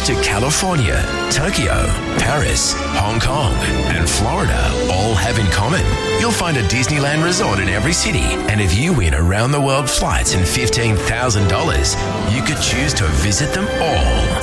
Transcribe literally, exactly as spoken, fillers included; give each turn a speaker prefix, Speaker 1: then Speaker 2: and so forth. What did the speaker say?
Speaker 1: trips to California, Tokyo, Paris, Hong Kong, and Florida all have in common. You'll find a Disneyland resort in every city, and if you win around the world flights and fifteen thousand dollars, you could choose to visit them all.